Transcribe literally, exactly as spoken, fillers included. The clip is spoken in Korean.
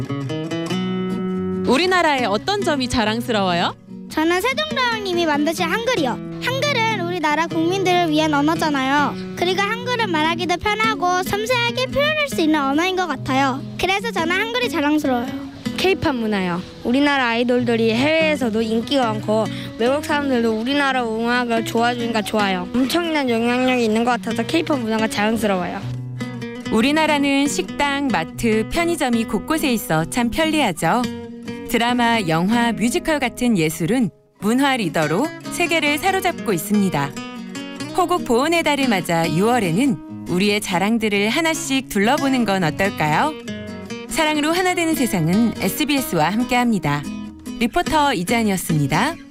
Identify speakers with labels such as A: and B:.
A: 우리나라의 어떤 점이 자랑스러워요?
B: 저는 세종대왕님이 만드신 한글이요. 한글은 우리나라 국민들을 위한 언어잖아요. 그리고 한글은 말하기도 편하고 섬세하게 표현할 수 있는 언어인 것 같아요. 그래서 저는 한글이 자랑스러워요.
C: 케이팝 문화요. 우리나라 아이돌들이 해외에서도 인기가 많고 외국 사람들도 우리나라 음악을 좋아해주니까 좋아요. 엄청난 영향력이 있는 것 같아서 케이팝 문화가 자랑스러워요.
A: 우리나라는 식당, 마트, 편의점이 곳곳에 있어 참 편리하죠. 드라마, 영화, 뮤지컬 같은 예술은 문화 리더로 세계를 사로잡고 있습니다. 호국 보훈의 달을 맞아 유월에는 우리의 자랑들을 하나씩 둘러보는 건 어떨까요? 사랑으로 하나 되는 세상은 에스비에스와 함께합니다. 리포터 이지안이었습니다.